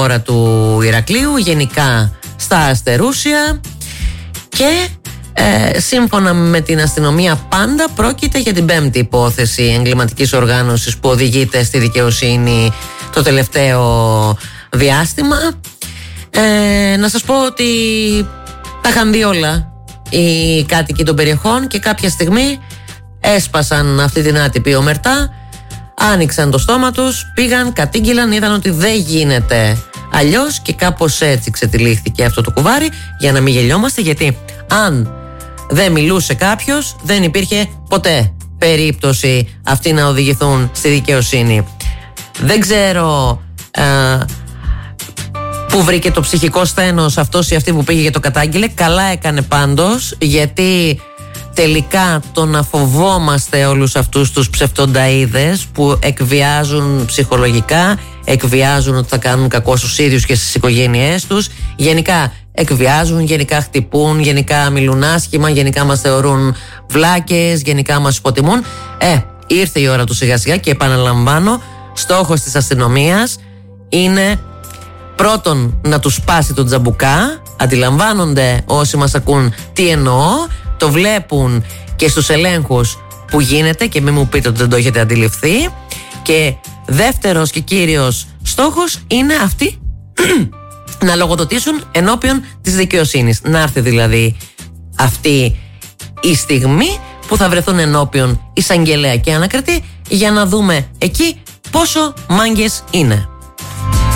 χώρα του Ηρακλείου, γενικά στα Αστερούσια, και σύμφωνα με την αστυνομία πάντα πρόκειται για την 5η υπόθεση εγκληματικής οργάνωσης που οδηγείται στη δικαιοσύνη το τελευταίο διάστημα. Να σας πω ότι τα είχαν δει όλα οι κάτοικοι των περιοχών και κάποια στιγμή έσπασαν αυτή την άτυπη ομερτά, άνοιξαν το στόμα τους, πήγαν, κατήγγυλαν, είδαν ότι δεν γίνεται αλλιώς και κάπως έτσι ξετυλίχθηκε αυτό το κουβάρι. Για να μην γελιόμαστε, γιατί αν δεν μιλούσε κάποιος δεν υπήρχε ποτέ περίπτωση αυτοί να οδηγηθούν στη δικαιοσύνη. Δεν ξέρω που βρήκε το ψυχικό σθένος αυτός ή αυτή που πήγε και το κατάγγειλε. Καλά έκανε πάντως, γιατί τελικά το να φοβόμαστε όλους αυτούς τους ψευτονταΐδες που εκβιάζουν ψυχολογικά, εκβιάζουν ότι θα κάνουν κακό στους ίδιους και στις οικογένειές τους, γενικά εκβιάζουν, γενικά χτυπούν, γενικά μιλούν άσχημα, γενικά μας θεωρούν βλάκες, γενικά μας υποτιμούν. Ήρθε η ώρα του σιγά σιγά και επαναλαμβάνω, στόχος της αστυνομίας είναι πρώτον να τους σπάσει το τζαμπουκά. Αντιλαμβάνονται όσοι μας ακούν τι εννοώ, το βλέπουν και στους ελέγχους που γίνεται και μην μου πείτε ότι δεν το έχετε αντιληφθεί. Και δεύτερος και κύριος στόχος είναι αυτοί να λογοδοτήσουν ενώπιον της δικαιοσύνης. Να έρθει δηλαδή αυτή η στιγμή που θα βρεθούν ενώπιον εισαγγελέα και ανακριτή για να δούμε εκεί πόσο μάγκες είναι.